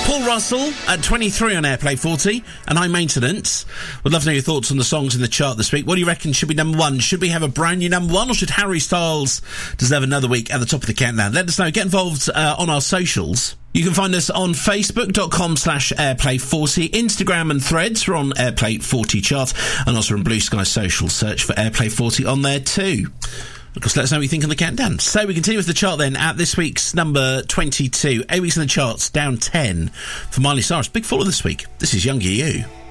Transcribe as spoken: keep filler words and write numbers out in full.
Paul Russell at twenty-three on Airplay forty, and High Maintenance. Would love to know your thoughts on the songs in the chart this week. What do you reckon should be number one? Should we have a brand new number one, or should Harry Styles deserve another week at the top of the countdown? Let us know. Get involved uh, on our socials. You can find us on facebook.com slash airplay forty, Instagram and Threads. We're on Airplay forty chart, and also on Blue Sky Social. Search for Airplay forty on there too. Of course, let us know what you think on the countdown. So we continue with the chart then at this week's number twenty-two. Eight weeks in the charts, down ten for Miley Cyrus. Big fall this week. This is Younger You.